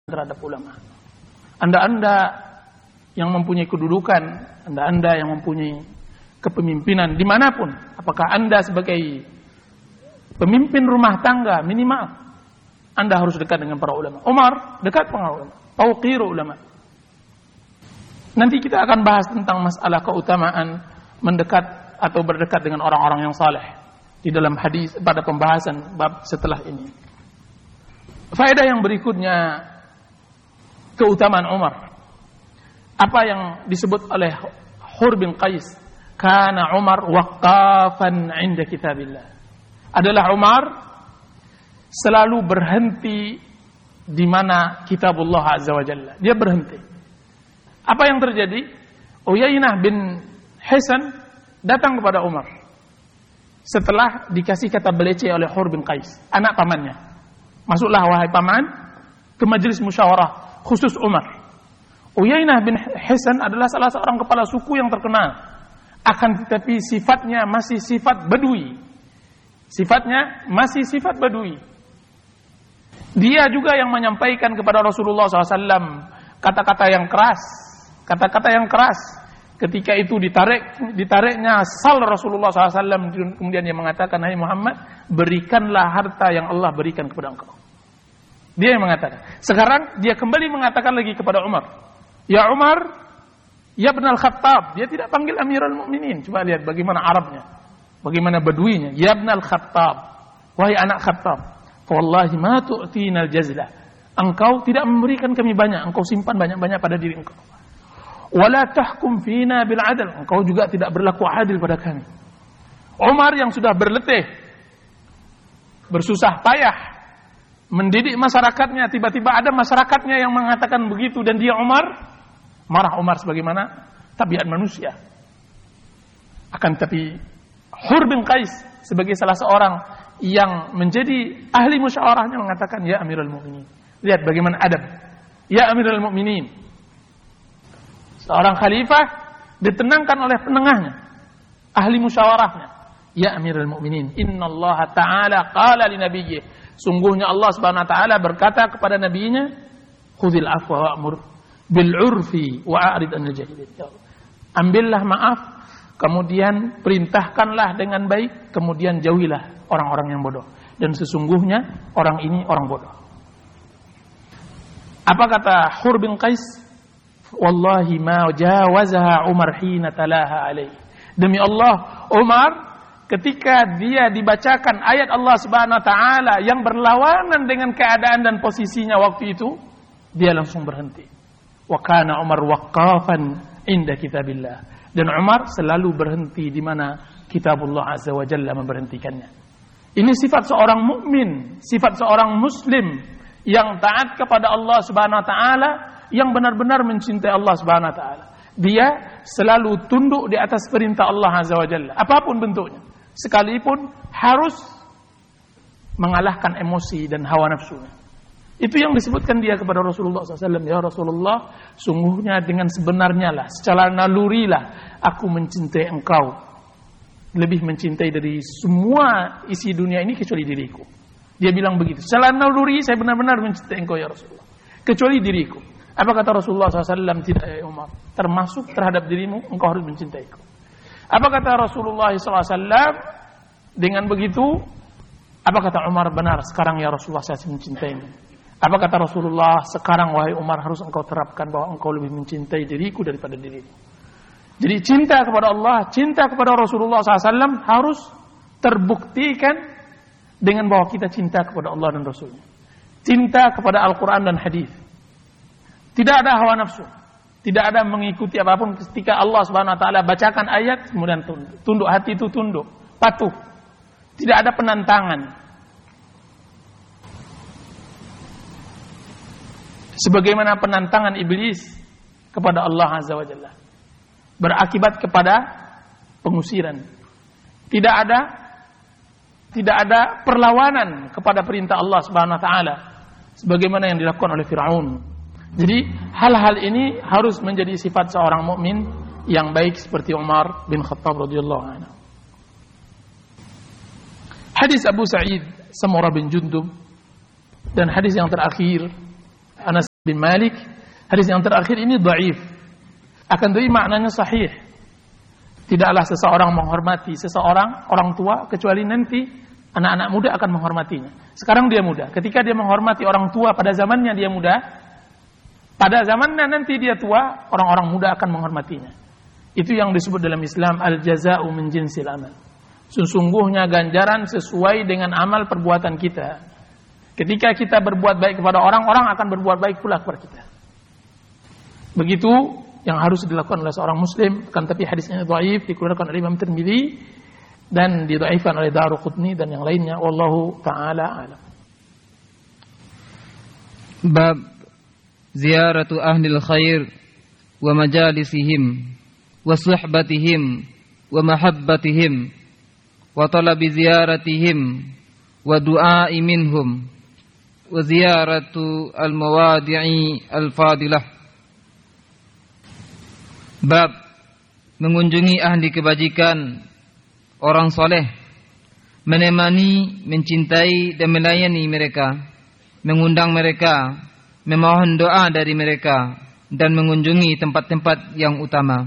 terhadap ulama. Anda yang mempunyai kedudukan, Anda yang mempunyai kepemimpinan dimanapun, apakah Anda sebagai pemimpin rumah tangga, minimal Anda harus dekat dengan para ulama. Umar dekat dengan ulama, tauqir ulama. Nanti kita akan bahas tentang masalah keutamaan mendekat atau berdekat dengan orang-orang yang saleh di dalam hadis pada pembahasan bab setelah ini. Faedah yang berikutnya, keutamaan Umar. Apa yang disebut oleh Hur bin Qais, kana Umar waqafan 'inda kitabillah. Adalah Umar selalu berhenti di mana kitabullah azza wa jalla. Dia berhenti. Apa yang terjadi? Uyainah bin Hisan datang kepada Umar setelah dikasih kata belece oleh Hur bin Qais, anak pamannya. Masuklah wahai paman ke majelis musyawarah khusus Umar. Uyainah bin Hisan adalah salah seorang kepala suku yang terkenal, akan tetapi sifatnya masih sifat Badui. Dia juga yang menyampaikan kepada Rasulullah SAW kata-kata yang keras. Ketika itu ditariknya sal Rasulullah SAW, kemudian dia mengatakan, hai Muhammad, berikanlah harta yang Allah berikan kepada engkau. Dia yang mengatakan. Sekarang dia kembali mengatakan lagi kepada Umar, ya Umar, ya Ibn al-Khattab. Dia tidak panggil Amirul Mukminin. Coba lihat bagaimana Arabnya, bagaimana Baduinya. Ya Ibn al-Khattab, wahai anak Khattab, wallahi ma tu'tina al-jazlah. Engkau tidak memberikan kami banyak, engkau simpan banyak-banyak pada diri engkau. Wala tahkum fina bil adl, engkau juga tidak berlaku adil pada kami. Umar yang sudah berletih, bersusah payah mendidik masyarakatnya, tiba-tiba ada masyarakatnya yang mengatakan begitu, dan dia marah Umar sebagaimana tabiat manusia. Akan tapi Hur bin Qais sebagai salah seorang yang menjadi ahli musyawarahnya mengatakan, ya Amirul Mukminin. Lihat bagaimana adab. Ya Amirul Mukminin. Seorang khalifah ditenangkan oleh penengahnya, ahli musyawarahnya. Ya Amirul Mukminin, innallaha ta'ala qala li nabiyyi. Sungguhnya Allah Subhanahu wa taala berkata kepada nabinya, khudhil afwa wa'mur bil 'urfi wa'rid 'anil jahilin. Ambillah maaf, kemudian perintahkanlah dengan baik, kemudian jauhilah orang-orang yang bodoh. Dan sesungguhnya orang ini orang bodoh. Apa kata Hur bin Qais? Wallahi ma jawazaha Umar hina talaha alaihi. Demi Allah, Umar ketika dia dibacakan ayat Allah Subhanahu wa taala yang berlawanan dengan keadaan dan posisinya waktu itu, dia langsung berhenti. Wa kana Umar waqafan inda kitabillah. Dan Umar selalu berhenti di mana kitabullah azza wa jalla memberhentikannya. Ini sifat seorang mukmin, sifat seorang muslim yang taat kepada Allah Subhanahu wa taala, yang benar-benar mencintai Allah Subhanahu wa taala. Dia selalu tunduk di atas perintah Allah azza wa jalla, apapun bentuknya. Sekalipun harus mengalahkan emosi dan hawa nafsunya. Itu yang disebutkan dia kepada Rasulullah SAW. Ya Rasulullah, sungguhnya dengan sebenarnya lah, secara naluri lah, aku mencintai engkau. Lebih mencintai dari semua isi dunia ini kecuali diriku. Dia bilang begitu. Secara naluri saya benar-benar mencintai engkau ya Rasulullah, kecuali diriku. Apa kata Rasulullah SAW? Tidak ya Umar, termasuk terhadap dirimu, engkau harus mencintaiku. Apa kata Rasulullah SAW? Dengan begitu, apa kata Umar? Benar, sekarang ya Rasulullah saya mencintaimu. Apa kata Rasulullah? Sekarang wahai Umar, harus engkau terapkan bahwa engkau lebih mencintai diriku daripada dirimu. Jadi cinta kepada Allah, cinta kepada Rasulullah SAW harus terbuktikan dengan bahwa kita cinta kepada Allah dan Rasulnya. Cinta kepada Al-Quran dan hadis. Tidak ada hawa nafsu, tidak ada mengikuti apapun. Ketika Allah Subhanahu wa taala bacakan ayat, kemudian tunduk, hati itu tunduk, patuh. Tidak ada penantangan. Sebagaimana penantangan iblis kepada Allah Azza wa Jalla berakibat kepada pengusiran. Tidak ada perlawanan kepada perintah Allah Subhanahu wa taala sebagaimana yang dilakukan oleh Firaun. Jadi hal-hal ini harus menjadi sifat seorang mukmin yang baik seperti Umar bin Khattab radhiyallahu anhu. Hadis Abu Sa'id Samurah bin Jundub dan hadis yang terakhir Anas bin Malik. Hadis yang terakhir ini dhaif. Akan tetapi maknanya sahih. Tidaklah seseorang menghormati seseorang, orang tua, kecuali nanti anak-anak muda akan menghormatinya. Sekarang dia muda. Ketika dia menghormati orang tua pada zamannya dia muda, pada zamannya nanti dia tua, orang-orang muda akan menghormatinya. Itu yang disebut dalam Islam al-jaza'u min jinsil amal. Sesungguhnya ganjaran sesuai dengan amal perbuatan kita. Ketika kita berbuat baik kepada orang, orang akan berbuat baik pula kepada kita. Begitu yang harus dilakukan oleh seorang muslim. Kan tapi hadisnya dhaif, dikeluarkan oleh Imam Tirmidzi dan didhaifkan oleh Daruqutni dan yang lainnya. Wallahu taala alam. Bab ziyaratu ahlil khair wa majalisihim wa suhbatihim wa mahabbatihim wa talabi ziyaratihim wa du'ai minhum wa ziyaratu al-mawadi'i al-fadilah. Bab mengunjungi ahli kebajikan, orang soleh, menemani, mencintai dan melayani mereka, mengundang mereka, memohon doa dari mereka, dan mengunjungi tempat-tempat yang utama.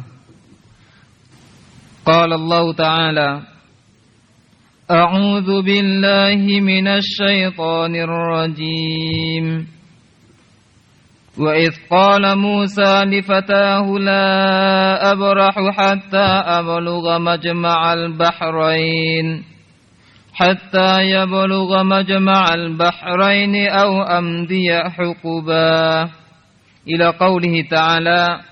Qala Allah Ta'ala, A'udzu billahi minasy syaithanir rajim. وَإِذْ قَالَ مُوسَى لِفَتَاهُ لَا أَبْرَحُ حَتَّى أَبْلُغَ مَجْمَعَ الْبَحْرَيْنِ أَوْ أَمْضِيَ حُقُبًا إلى قوله تعالى